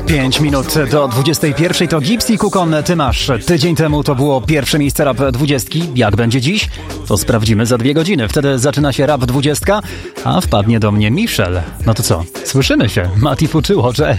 5 minut do 21 to Gibbs i Kukon, Ty masz. Tydzień temu to było pierwsze miejsce Rap 20. Jak będzie dziś? To sprawdzimy za 2 godziny. Wtedy zaczyna się Rap 20, a wpadnie do mnie Michel. No to co? Słyszymy się. Mati Fuczyło, cześć.